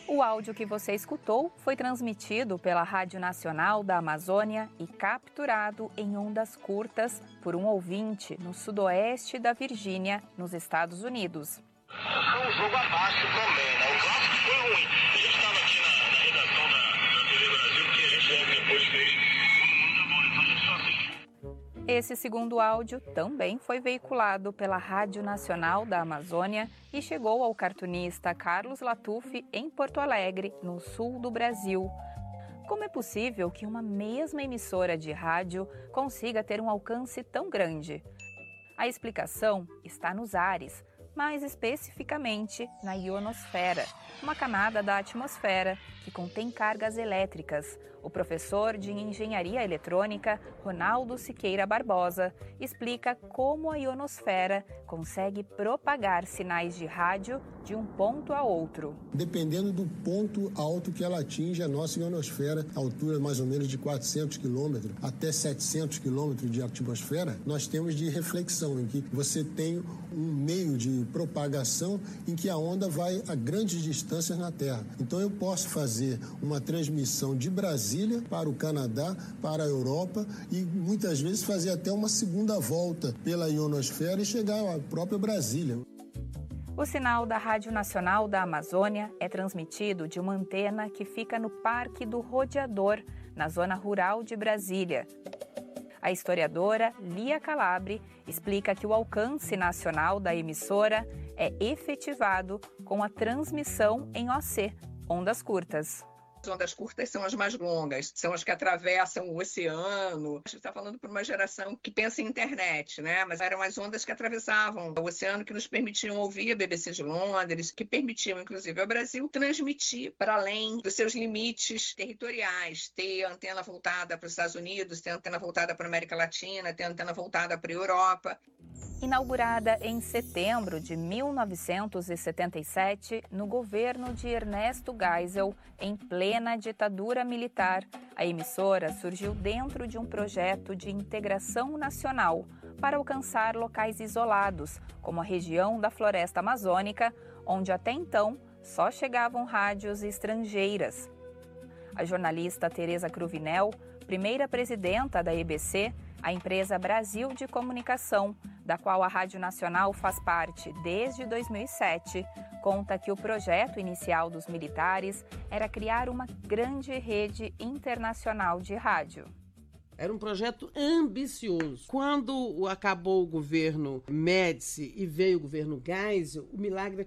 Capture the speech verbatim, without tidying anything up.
O áudio que você escutou foi transmitido pela Rádio Nacional da Amazônia e capturado em ondas curtas por um ouvinte no sudoeste da Virgínia, nos Estados Unidos. Foi um jogo abaixo também, né? O clássico foi ruim. A gente estava aqui na, na redação da, da T V Brasil, porque a gente depois fez todo mundo da bola, então a gente só assistiu. Esse segundo áudio também foi veiculado pela Rádio Nacional da Amazônia e chegou ao cartunista Carlos Latuffi em Porto Alegre, no sul do Brasil. Como é possível que uma mesma emissora de rádio consiga ter um alcance tão grande? A explicação está nos ares, mais especificamente na ionosfera, uma camada da atmosfera que contém cargas elétricas. O professor de Engenharia Eletrônica, Ronaldo Siqueira Barbosa, explica como a ionosfera consegue propagar sinais de rádio de um ponto a outro. Dependendo do ponto alto que ela atinge, a nossa ionosfera, a altura mais ou menos de quatrocentos quilômetros até setecentos quilômetros de atmosfera, nós temos de reflexão, em que você tem um meio de propagação em que a onda vai a grandes distâncias na Terra. Então eu posso fazer uma transmissão de Brasília para o Canadá, para a Europa e muitas vezes fazer até uma segunda volta pela ionosfera e chegar à própria Brasília. O sinal da Rádio Nacional da Amazônia é transmitido de uma antena que fica no Parque do Rodeador, na zona rural de Brasília. A historiadora Lia Calabre explica que o alcance nacional da emissora é efetivado com a transmissão em O C, ondas curtas. As ondas curtas são as mais longas, são as que atravessam o oceano. A gente está falando por uma geração que pensa em internet, né? Mas eram as ondas que atravessavam o oceano que nos permitiam ouvir a B B C de Londres, que permitiam, inclusive, ao Brasil transmitir para além dos seus limites territoriais, ter antena voltada para os Estados Unidos, ter antena voltada para a América Latina, ter antena voltada para a Europa. Inaugurada em setembro de mil novecentos e setenta e sete, no governo de Ernesto Geisel, em plena ditadura militar, a emissora surgiu dentro de um projeto de integração nacional para alcançar locais isolados, como a região da Floresta Amazônica, onde até então só chegavam rádios estrangeiras. A jornalista Tereza Cruvinel, primeira presidenta da E B C, a empresa Brasil de Comunicação, da qual a Rádio Nacional faz parte desde dois mil e sete, conta que o projeto inicial dos militares era criar uma grande rede internacional de rádio. Era um projeto ambicioso. Quando acabou o governo Médici e veio o governo Geisel, o milagre